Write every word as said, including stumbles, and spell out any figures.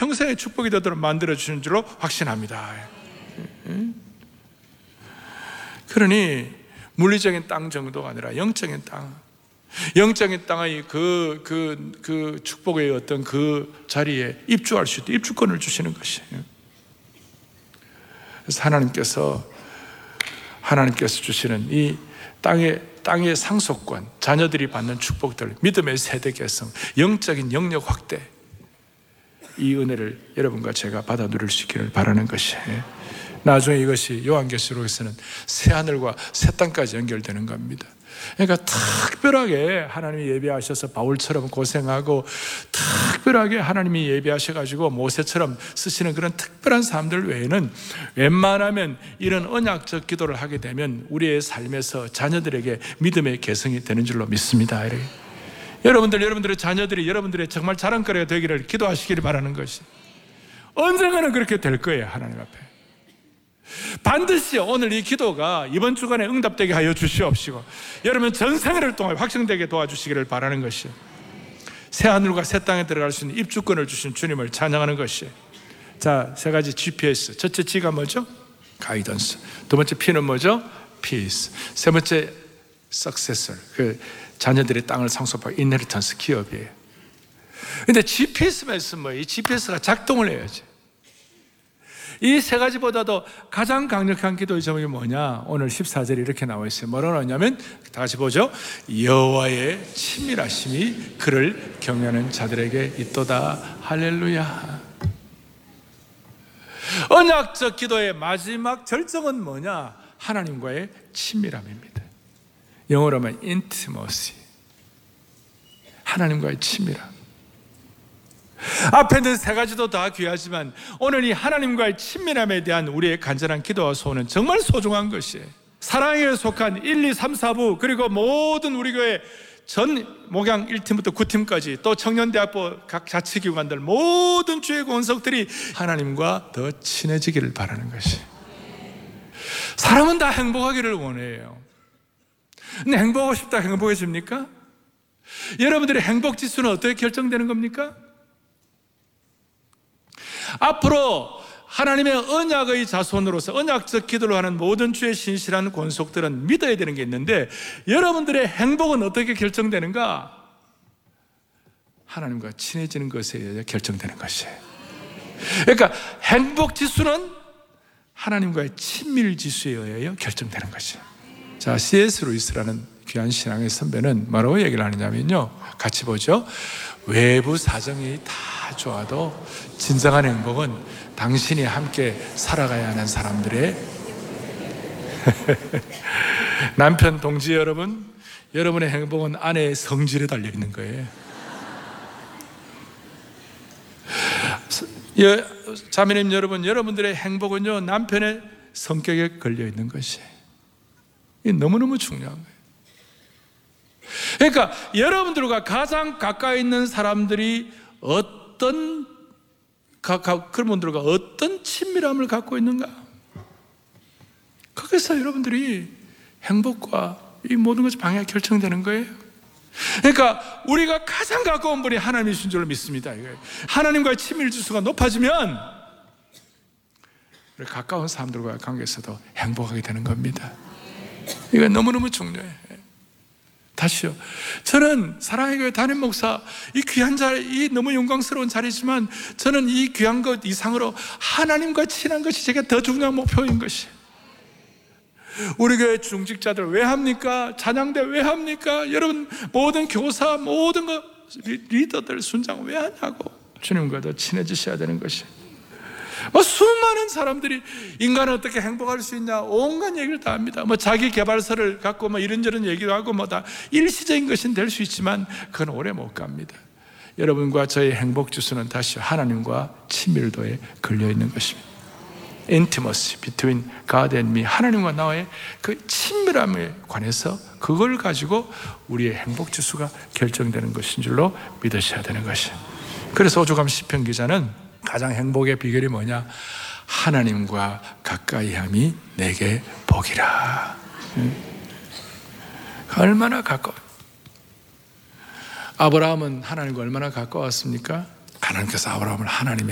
평생의 축복이 되도록 만들어주는 줄로 확신합니다. 그러니 물리적인 땅 정도가 아니라 영적인 땅, 영적인 땅의 그, 그, 그 축복의 어떤 그 자리에 입주할 수 있도록 입주권을 주시는 것이에요. 그래서 하나님께서 하나님께서 주시는 이 땅의 땅의 상속권, 자녀들이 받는 축복들, 믿음의 세대 개성, 영적인 영역 확대, 이 은혜를 여러분과 제가 받아 누릴 수 있기를 바라는 것이에요. 나중에 이것이 요한계시록에서는 새 하늘과 새 땅까지 연결되는 겁니다. 그러니까 특별하게 하나님이 예비하셔서 바울처럼 고생하고, 특별하게 하나님이 예비하셔가지고 모세처럼 쓰시는 그런 특별한 사람들 외에는 웬만하면 이런 언약적 기도를 하게 되면 우리의 삶에서 자녀들에게 믿음의 개성이 되는 줄로 믿습니다. 이렇게. 여러분들, 여러분들의 자녀들이 여러분들의 정말 자랑거리가 되기를 기도하시기를 바라는 것이, 언젠가는 그렇게 될 거예요. 하나님 앞에 반드시 오늘 이 기도가 이번 주간에 응답되게 하여 주시옵시고, 여러분 전생애를 통해 확증되게 도와주시기를 바라는 것이, 새 하늘과 새 땅에 들어갈 수 있는 입주권을 주신 주님을 찬양하는 것이. 자, 세 가지 지피에스. 첫째 G가 뭐죠? 가이던스. 두 번째 P는 뭐죠? 피스. 세 번째 석세서, 그 자녀들의 땅을 상속하고 인헤리턴스, 기업이에요. 근데 지피에스만 있으면 뭐 이 지피에스가 작동을 해야지. 이 세 가지보다도 가장 강력한 기도의 제목이 뭐냐? 오늘 십사 절에 이렇게 나와 있어요. 뭐라고 하냐면, 다 같이 보죠. 여호와의 친밀하심이 그를 경외하는 자들에게 있도다. 할렐루야. 언약적 기도의 마지막 절정은 뭐냐? 하나님과의 친밀함입니다. 영어로 하면 intimacy, 하나님과의 친밀함. 앞에 있는 세 가지도 다 귀하지만 오늘 이 하나님과의 친밀함에 대한 우리의 간절한 기도와 소원은 정말 소중한 것이에요. 사랑에 속한 일, 이, 삼, 사부, 그리고 모든 우리 교회 전 목양 일 팀부터 구 팀까지, 또 청년대학부 각 자치기관들, 모든 주의 권속들이 하나님과 더 친해지기를 바라는 것이. 사람은 다 행복하기를 원해요. 근데 행복하고 싶다 행복해집니까? 여러분들의 행복 지수는 어떻게 결정되는 겁니까? 앞으로 하나님의 언약의 자손으로서 언약적 기도를 하는 모든 주의 신실한 권속들은 믿어야 되는 게 있는데, 여러분들의 행복은 어떻게 결정되는가? 하나님과 친해지는 것에 의해 결정되는 것이에요. 그러니까 행복 지수는 하나님과의 친밀 지수에 의해 결정되는 것이에요. 자, 씨 에스 루이스라는 귀한 신앙의 선배는 뭐라고 얘기를 하느냐면요, 같이 보죠. 외부 사정이 다 좋아도 진정한 행복은 당신이 함께 살아가야 하는 사람들의 남편 동지 여러분, 여러분의 행복은 아내의 성질에 달려 있는 거예요. 자매님 여러분, 여러분들의 행복은요 남편의 성격에 걸려 있는 것이에요. 이게 너무너무 중요한 거예요. 그러니까 여러분들과 가장 가까이 있는 사람들이 어떤 가, 가, 그런 분들과 어떤 친밀함을 갖고 있는가, 거기서 여러분들이 행복과 이 모든 것이 방향이 결정되는 거예요. 그러니까 우리가 가장 가까운 분이 하나님이신 줄 믿습니다. 하나님과의 친밀 지수가 높아지면 우리 가까운 사람들과의 관계에서도 행복하게 되는 겁니다. 이거 너무너무 중요해요. 다시요. 저는 사랑의 교회 담임 목사, 이 귀한 자리, 이 너무 영광스러운 자리지만 저는 이 귀한 것 이상으로 하나님과 친한 것이 제가 더 중요한 목표인 것이. 우리 교회 중직자들 왜 합니까? 찬양대 왜 합니까? 여러분 모든 교사, 모든 거 리더들 순장 왜 하냐고. 주님과 더 친해지셔야 되는 것이. 뭐 수많은 사람들이 인간은 어떻게 행복할 수 있냐, 온갖 얘기를 다 합니다. 뭐 자기 개발서를 갖고 뭐 이런저런 얘기도 하고 뭐 다 일시적인 것은 될 수 있지만 그건 오래 못 갑니다. 여러분과 저의 행복 지수는 다시 하나님과 친밀도에 걸려 있는 것입니다. Intimacy between God and me, 하나님과 나의 그 친밀함에 관해서 그걸 가지고 우리의 행복 지수가 결정되는 것인 줄로 믿으셔야 되는 것이에요. 그래서 오죽하면 시편 기자는 가장 행복의 비결이 뭐냐? 하나님과 가까이함이 내게 복이라. 얼마나 가까워. 아브라함은 하나님과 얼마나 가까웠습니까? 하나님께서 아브라함을 하나님의